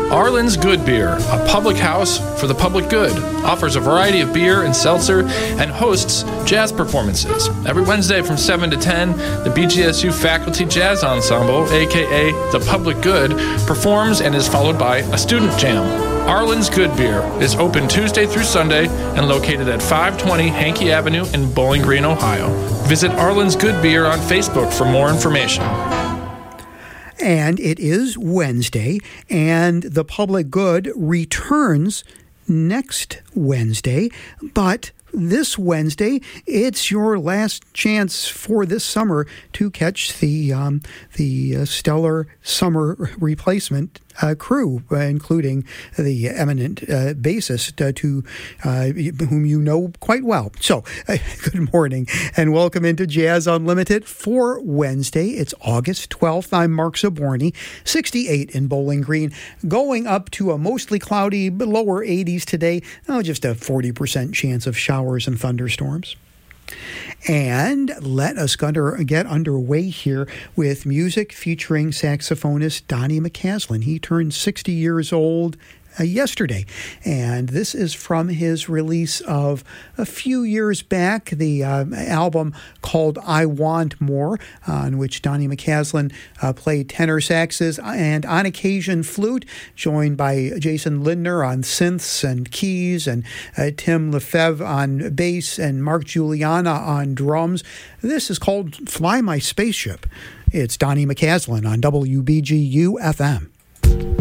Arlen's Good Beer, a public house for the public good, offers a variety of beer and seltzer and hosts jazz performances. Every Wednesday from 7 to 10, the BGSU Faculty Jazz Ensemble, aka The Public Good, performs and is followed by a student jam. Arlen's Good Beer is open Tuesday through Sunday and located at 520 Hankey Avenue in Bowling Green, Ohio. Visit Arlen's Good Beer on Facebook for more information. And it is Wednesday, and the Public Good returns next Wednesday, but this Wednesday, it's your last chance for this summer to catch the stellar summer replacement crew, including the eminent bassist whom you know quite well. So, good morning and welcome into Jazz Unlimited for Wednesday. It's August 12th. I'm Mark Zaborny, 68 in Bowling Green, going up to a mostly cloudy lower 80s today. Just a 40% chance of showers and thunderstorms. And let us get underway here with music featuring saxophonist Donnie McCaslin. He turned 60 years old yesterday, and this is from his release of a few years back, the album called I Want More, on which Donnie McCaslin played tenor saxes and on occasion flute, joined by Jason Lindner on synths and keys, and Tim Lefebvre on bass, and Mark Juliana on drums. This is called Fly My Spaceship. It's Donnie McCaslin on WBGU FM.